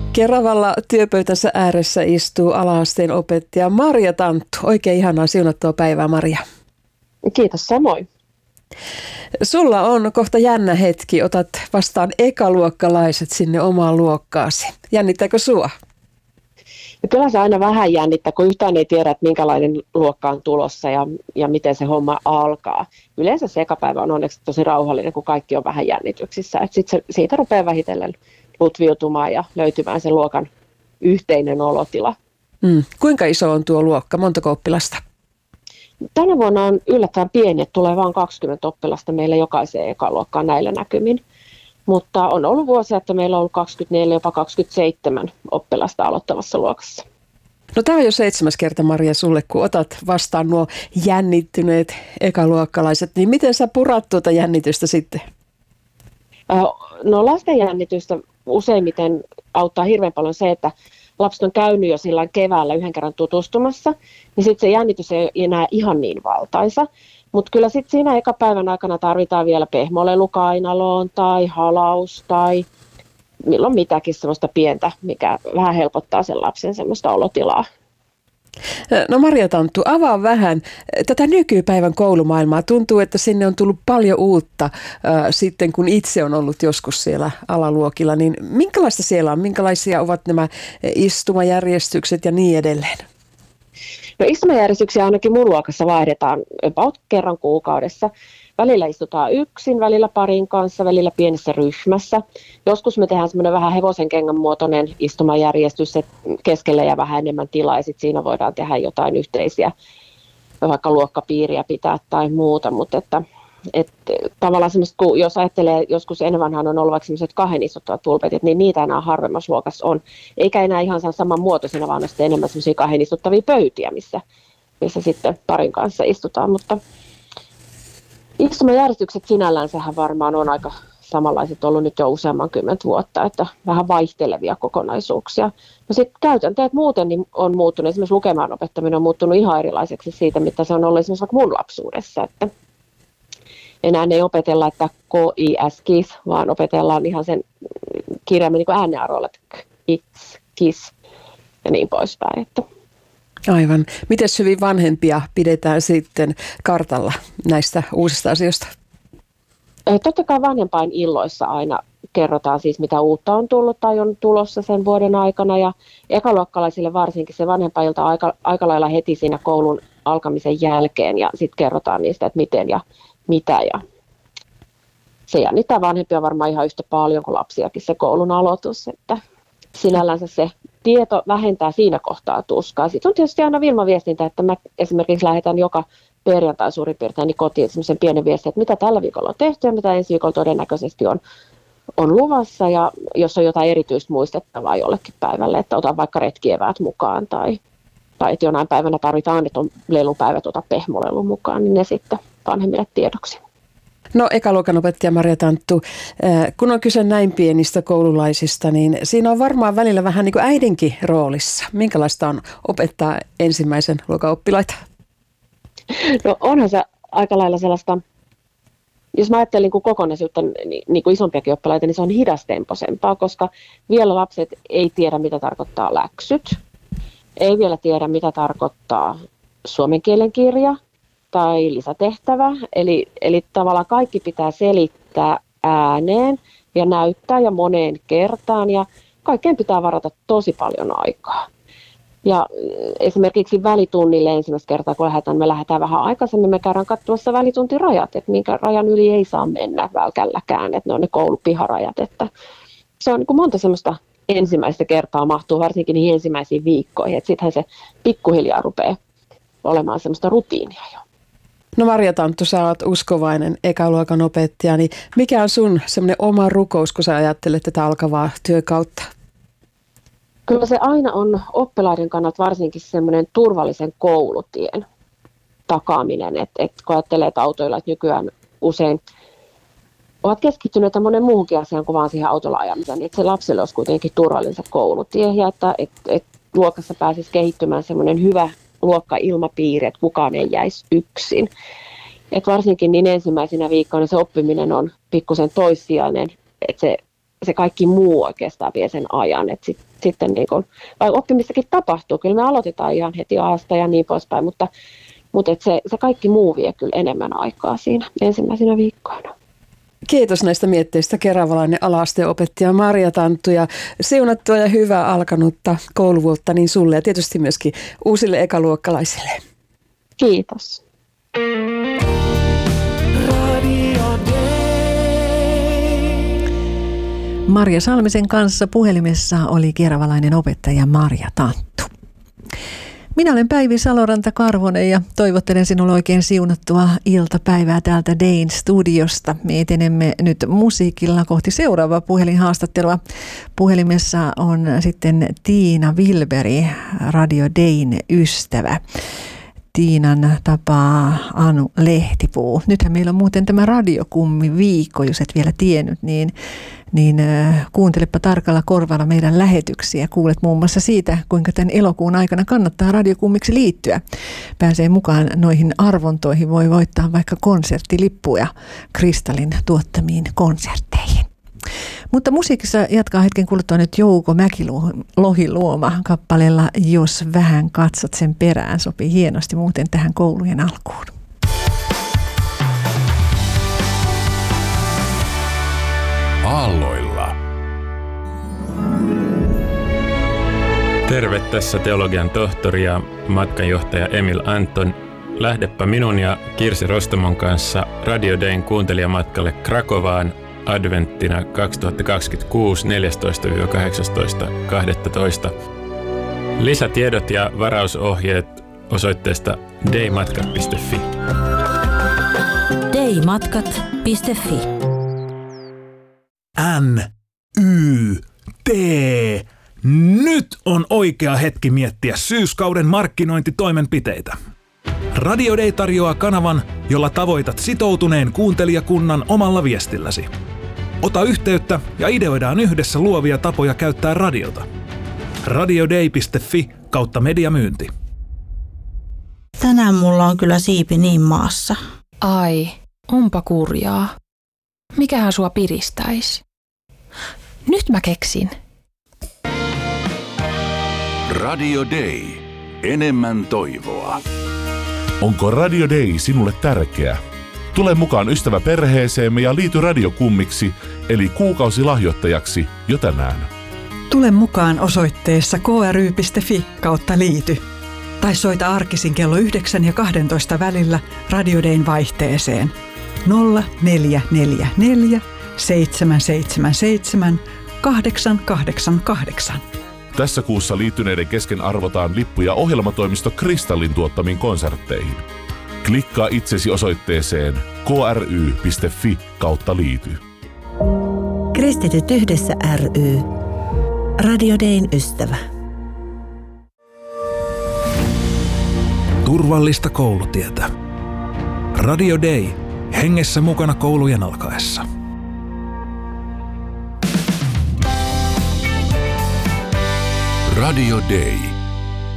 Keravalla työpöytänsä ääressä istuu ala-asteen opettaja Marja Tanttu. Oikein ihanaa siunattua päivää, Marja. Kiitos samoin. Sulla on kohta jännä hetki. Otat vastaan ekaluokkalaiset sinne omaan luokkaasi. Jännittääkö sua? Ja kyllä se aina vähän jännittää, kun yhtään ei tiedä, että minkälainen luokka on tulossa ja miten se homma alkaa. Yleensä se ekapäivä on onneksi tosi rauhallinen, kun kaikki on vähän jännityksissä. Sitten siitä rupeaa vähitellen lutviutumaan ja löytymään se luokan yhteinen olotila. Kuinka iso on tuo luokka? Montako oppilasta? Tänä vuonna on yllättävän pieni, että tulee vain 20 oppilasta meille jokaiseen ekaluokkaan näillä näkymin. Mutta on ollut vuosia, että meillä on ollut 24, jopa 27 oppilasta aloittavassa luokassa. No tämä on jo 7. kerta, Marja, sulle, kun otat vastaan nuo jännittyneet ekaluokkalaiset. Niin miten sä purat tuota jännitystä sitten? No lasten jännitystä useimmiten auttaa hirveän paljon se, että lapset on käynyt jo sillä keväällä yhden kerran tutustumassa, niin sitten se jännitys ei enää ihan niin valtaisa. Mutta kyllä sitten siinä eka päivän aikana tarvitaan vielä pehmolelu kainaloon tai halaus tai milloin mitäkin semmoista pientä, mikä vähän helpottaa sen lapsen semmoista olotilaa. No Marja Tanttu, avaa vähän tätä nykypäivän koulumaailmaa. Tuntuu, että sinne on tullut paljon uutta sitten, kun itse on ollut joskus siellä alaluokilla. Niin minkälaista siellä on? Minkälaisia ovat nämä istumajärjestykset ja niin edelleen? No istumajärjestyksiä ainakin mun luokassa vaihdetaan about kerran kuukaudessa. Välillä istutaan yksin, välillä parin kanssa, välillä pienessä ryhmässä. Joskus me tehdään semmoinen vähän hevosenkengän muotoinen istumajärjestys, että keskelle ja vähän enemmän tilaa ja sitten siinä voidaan tehdä jotain yhteisiä, vaikka luokkapiiriä pitää tai muuta. Mutta että tavallaan semmoista, jos ajattelee, joskus ennen vanhaan on ollut vaikka sellaiset 2 istuttavat pulpetit, niin niitä enää harvemmassa luokassa on. Eikä enää ihan saman muotoisena, vaan on enemmän semmoisia 2 istuttavia pöytiä, missä sitten parin kanssa istutaan. Mutta istumajärjestykset sinälläänsähän varmaan on aika samanlaiset ollut nyt jo useamman 10 vuotta, että vähän vaihtelevia kokonaisuuksia. No sitten käytänteet muuten niin on muuttunut, esimerkiksi lukemaan opettaminen on muuttunut ihan erilaiseksi siitä, mitä se on ollut esimerkiksi vaikka mun lapsuudessa, että enää ei opetella, että KIS, vaan opetellaan ihan sen kirjaimen niin äänearoilla, että KIS ja niin poispäin. Että. Aivan. Miten hyvin vanhempia pidetään sitten kartalla näistä uusista asioista? Totta kai vanhempain illoissa aina kerrotaan siis, mitä uutta on tullut tai on tulossa sen vuoden aikana. Ja ekaluokkalaisille varsinkin se vanhempailta aika lailla heti siinä koulun alkamisen jälkeen. Ja sitten kerrotaan niistä, että miten ja mitä. Ja se jännittää vanhempia varmaan ihan yhtä paljon kuin lapsiakin se koulun aloitus. Että sinällänsä se tieto vähentää siinä kohtaa tuskaa. Sitten on tietysti aina Vilma-viestintä, että mä esimerkiksi lähetän joka perjantai suurin piirtein niin kotiin semmoisen pienen viestin, että mitä tällä viikolla on tehty ja mitä ensi viikolla todennäköisesti on luvassa. Ja jos on jotain erityistä muistettavaa jollekin päivälle, että otan vaikka retkieväät mukaan tai että jonain päivänä tarvitaan, että on lelupäivät, ota pehmolelun mukaan, niin ne sitten vanhemmille tiedoksi. No ekaluokan opettaja Marja Tanttu, kun on kyse näin pienistä koululaisista, niin siinä on varmaan välillä vähän niin kuin äidinkin roolissa. Minkälaista on opettaa ensimmäisen luokan oppilaita? No onhan se aika lailla sellaista, jos mä ajattelen niin kokonaisuutta, niin kuin isompiakin oppilaita, niin se on hidastemposempaa, koska vielä lapset ei tiedä, mitä tarkoittaa läksyt, ei vielä tiedä, mitä tarkoittaa suomen kielen kirja tai lisätehtävä, eli tavallaan kaikki pitää selittää ääneen ja näyttää ja moneen kertaan ja kaikkeen pitää varata tosi paljon aikaa. Ja esimerkiksi välitunnille ensimmäistä kertaa, kun me lähdetään vähän aikaisemmin, me käydään katsomassa välituntirajat, että minkä rajan yli ei saa mennä välkälläkään, että ne on ne koulupiharajat, että se on niin kuin monta semmoista ensimmäistä kertaa mahtuu varsinkin niihin ensimmäisiin viikkoihin, että sittenhän se pikkuhiljaa rupeaa olemaan semmoista rutiinia jo. No Marja Tanttu, sä oot uskovainen ekaluokan opettaja, niin mikä on sun semmoinen oma rukous, kun sä ajattelet tätä alkavaa työkautta? Kyllä se aina on oppilaiden kannalta varsinkin semmoinen turvallisen koulutien takaaminen, että kun ajattelee, että autoilijat nykyään usein ovat keskittyneet monen muuhunkin asiaan kuin vaan siihen autolla ajamiseen, niin että se lapselle olisi kuitenkin turvallinen se koulutie ja että luokassa pääsisi kehittymään semmoinen hyvä luokkailmapiiri, että kukaan ei jäisi yksin. Et varsinkin niin ensimmäisenä viikkoina se oppiminen on pikkusen toissijainen, että se se kaikki muu oikeastaan vie sen ajan. Et sitten niin kun, vai oppimistakin tapahtuu, kyllä me aloitetaan ihan heti A:sta ja niin poispäin, mutta se kaikki muu vie kyllä enemmän aikaa siinä ensimmäisenä viikkoina. Kiitos näistä mietteistä keravalainen ala-asteopettaja Marja Tanttu ja siunattua ja hyvää alkanutta kouluvuotta niin sulle ja tietysti myöskin uusille ekaluokkalaisille. Kiitos. Marja Salmisen kanssa puhelimessa oli keravalainen opettaja Marja Tanttu. Minä olen Päivi Saloranta-Karvonen ja toivottelen sinulle oikein siunattua iltapäivää täältä Dayn studiosta. Me etenemme nyt musiikilla kohti seuraavaa puhelinhaastattelua. Puhelimessa on sitten Tiina Wilberi, Radio Dayn ystävä. Tiinan tapaa Anu Lehtipuu. Nythän meillä on muuten tämä radiokummi-viikko, jos et vielä tiennyt, niin kuuntelepa tarkalla korvalla meidän lähetyksiä. Kuulet muun muassa siitä, kuinka tämän elokuun aikana kannattaa radiokummiksi liittyä. Pääsee mukaan noihin arvontoihin, voi voittaa vaikka konserttilippuja Kristallin tuottamiin konsertteihin. Mutta musiikissa jatkaa hetken kuluttua nyt Jouko Mäkilohiluoma kappaleella Jos vähän katsot sen perään. Sopii hienosti muuten tähän koulujen alkuun. Aalloilla. Terve, tässä teologian tohtori ja matkanjohtaja Emil Anton. Lähdepä minun ja Kirsi Rostamon kanssa Radio Dayn kuuntelijamatkalle Krakovaan adventtina 2026 14-18.12. Lisätiedot ja varausohjeet osoitteesta daymatkat.fi. daymatkat.fi. NYT. Nyt on oikea hetki miettiä syyskauden markkinointitoimenpiteitä. Radio Day tarjoaa kanavan, jolla tavoitat sitoutuneen kuuntelijakunnan omalla viestilläsi. Ota yhteyttä ja ideoidaan yhdessä luovia tapoja käyttää radiota. radioday.fi/mediamyynti. Tänään mulla on kyllä siipi niin maassa. Ai, onpa kurjaa. Mikähän sua piristäisi? Nyt mä keksin. Radio Day. Enemmän toivoa. Onko Radio Day sinulle tärkeä? Tule mukaan ystäväperheeseemme ja liity radiokummiksi, eli kuukausilahjoittajaksi jo tänään. Tule mukaan osoitteessa kry.fi/liity. Tai soita arkisin kello 9 ja 12 välillä Radio Dayn vaihteeseen 0444 777 888. Tässä kuussa liittyneiden kesken arvotaan lippuja ohjelmatoimisto Kristallin tuottamiin konsertteihin. Klikkaa itsesi osoitteeseen kry.fi/liity. Kristityt yhdessä ry. Radio Dayn ystävä. Turvallista koulutietä. Radio Day. Hengessä mukana koulujen alkaessa. Radio Day.